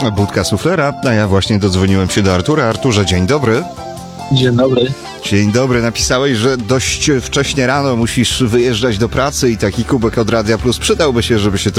Budka Suflera, a ja właśnie dodzwoniłem się do Artura. Arturze, dzień dobry. Dzień dobry. Dzień dobry. Napisałeś, że dość wcześnie rano musisz wyjeżdżać do pracy i taki kubek od Radia Plus przydałby się, żeby się